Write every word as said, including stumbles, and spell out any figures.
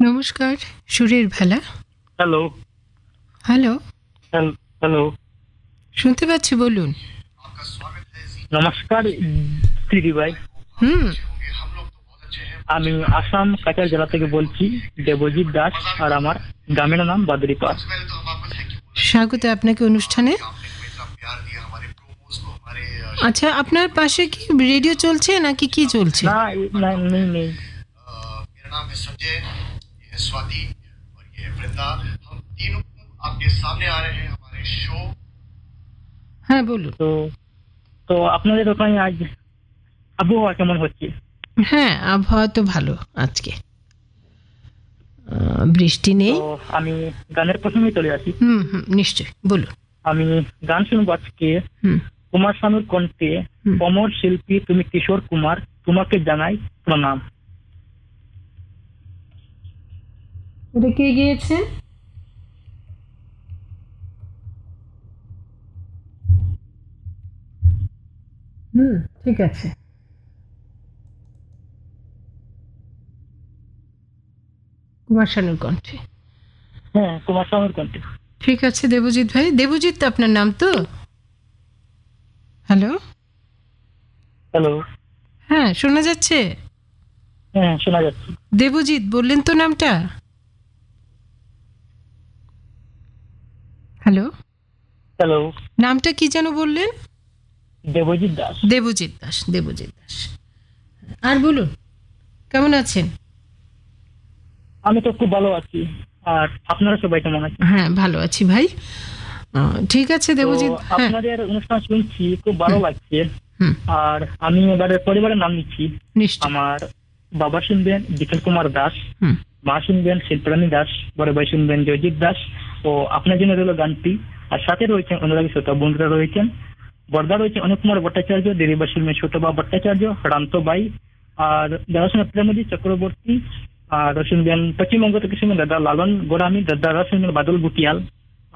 নমস্কার, সুরের ভেলা। হ্যালো হ্যালো, হ্যালো শুনতে পাচ্ছি, বলুন। নমস্কার দিদি ভাই। হুম আমি আসাম কাছাড় জেলা থেকে বলছি, দেবজিৎ দাস, আর আমার গ্রামের নাম বাদুরিপাড়। স্বাগত আপনাকে অনুষ্ঠানে। আচ্ছা, আপনার পাশে কি রেডিও চলছে নাকি কি চলছে? না না, নেই নেই। হ্যাঁ, বলুন। তো তো আপনাদের ওখানে আজ আবহাওয়া কেমন হচ্ছে? হ্যাঁ, আবহাওয়া তো ভালো আজকে, আহ, বৃষ্টি নেই। তো আমি গানের প্রসঙ্গে চলে আসি। হুম হুম নিশ্চয়, বলুন। আমি গান শুনবো আজকে হুম কুমার শানুর কণ্ঠে। হুম। অমর শিল্পী তুমি কিশোর কুমার, তোমাকে জানাই প্রণাম। এটা কে গিয়েছে? হুম, ঠিক আছে। কুমার শানুর কণ্ঠে। হ্যাঁ, কুমার শানুর কণ্ঠে। ঠিক আছে দেবজিৎ ভাই। দেবজিৎ তো আপনার নাম তো? হ্যালো। হ্যালো। হ্যাঁ, শোনা যাচ্ছে। হ্যাঁ, শোনা যাচ্ছে। দেবজিৎ বললেন তো নামটা? হ্যালো। হ্যালো। নামটা কি যেন বললেন? দেবজিৎ দাস। দেবজিৎ দাস। দেবজিৎ দাস। আর বলুন, কেমন আছেন? আমি তো খুব ভালো আছি, আর আপনারা সবাই কেমন আছেন? হ্যাঁ, ভালো আছি ভাই। আহ, ঠিক আছে তো দেবজিৎ। হ্যাঁ। আপনাদের অনুষ্ঠান শুনছি, খুব ভালো লাগছে। হুম, আর আমি এবারে পরিবারের নাম নিচ্ছি। নিশ্চয়। আমার বাবা শুনবেন বিকেল কুমার দাস, হুম। মা শুনবেন শিল্পরানী দাস, বড় ভাই শুনবেন জয়জিৎ দাস। ও আপনার জন্য রইল গানটি। আর সাথে রয়েছেন অনুরাগী শ্রোতা বন্ধুরা রয়েছেন। বর্দা রয়েছে অনুপ কুমার ভট্টাচার্য, দিদিবা শুনবেন ছোটবা ভট্টাচার্য, রান্ত বাই, আর দাদা শুনবেন প্রেমজিৎ চক্রবর্তী। আর শুনবেন পশ্চিমবঙ্গ থেকে শুনবেন দাদা লালন গোড়ামি, দাদারা শুনবেন বাদল বুটিয়াল।